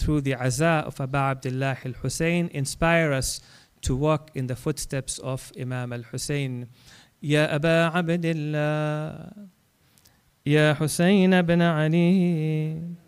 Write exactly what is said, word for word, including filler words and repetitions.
through the Aza of Aba Abdullah al-Hussein, inspire us to walk in the footsteps of Imam al-Hussein. Ya Aba Abdullah, Ya Hussein ibn Ali,